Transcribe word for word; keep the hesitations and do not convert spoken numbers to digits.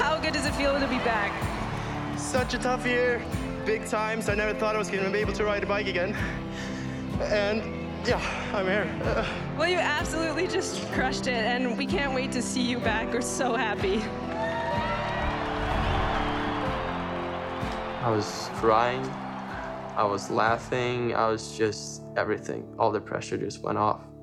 How good does it feel to be back? Such a tough year, big times. I never thought I was going to be able to ride a bike again. And yeah, I'm here. Uh, Well, you absolutely just crushed it, and we can't wait to see you back. We're so happy. I was crying, I was laughing, I was just everything. All the pressure just went off.